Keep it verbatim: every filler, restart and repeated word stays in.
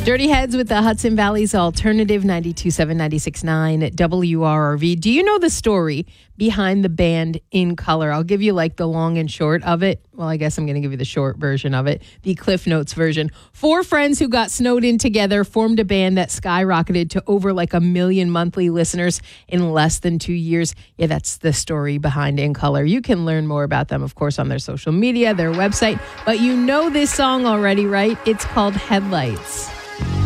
Dirty Heads with the Hudson Valley's Alternative ninety-two point seven, ninety-six point nine W R R V. Do you know the story behind the band In Color? I'll give you like the long and short of it. Well, I guess I'm going to give you the short version of it, the Cliff Notes version. Four friends who got snowed in together formed a band that skyrocketed to over like a million monthly listeners in less than two years. Yeah, that's the story behind In Color. You can learn more about them, of course, on their social media, their website. But you know this song already, right? It's called Headlights.